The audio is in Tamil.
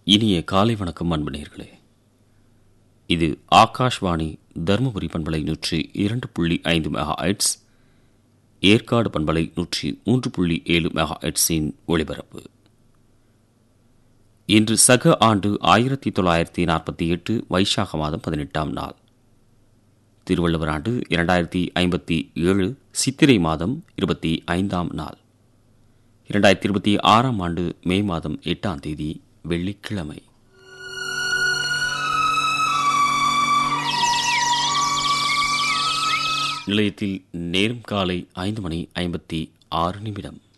இனிய காலை வணக்கம் அன்பு நேயர்களே. இது ஆகாஷ்வாணி தருமபுரி பண்பலை 102.5 மெகாஹெர்ட்ஸ், ஏற்காடு பண்பலை 103.7 மெகாஹெர்ட்ஸின் ஒளிபரப்பு. இன்று சக ஆண்டு 1948 வைசாக மாதம் 18ஆம் நாள், திருவள்ளுவர் ஆண்டு 2057 சித்திரை மாதம் 25ஆம் நாள், 2026ஆம் ஆண்டு மே மாதம் 8ஆம் தேதி வெள்ளிக்கிழமை. நிலையத்தில் நேரம் காலை 5:56.